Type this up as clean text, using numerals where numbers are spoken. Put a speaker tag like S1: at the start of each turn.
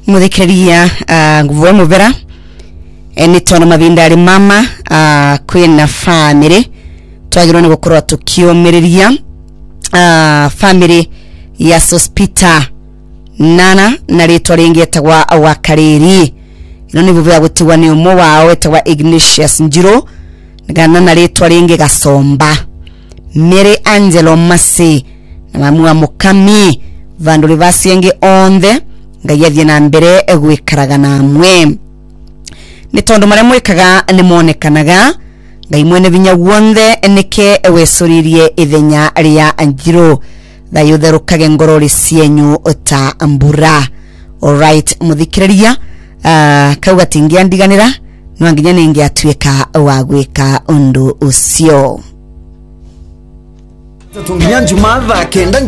S1: muthikiriria nguvu muvera ni tono mabindari mama kwina family twagirwo ni gukorwa tukiomereria family ya Sospita Nana na ritwa ringetagwa wa Kariri ino ni buvya gutigwa ni umo wao etagwa Ignatius Njiro ngana na ritwa ringe Gasomba Mary Angelo Masi na mamua Mukami vandu rivasienge onthe ngayathie na mbere egwikaraga namwe ni tondu maria mwikaga ni monekanaga ngai mwene vinya wonde nike ewesuririe ithenya ria Njiro thayo therukage ngorori cienyu ta ambura. Alright muthikiriria kauga tingia ndiganira no nginya ningia tweka wa gwika undu ucio
S2: tunginya Jumatha kenda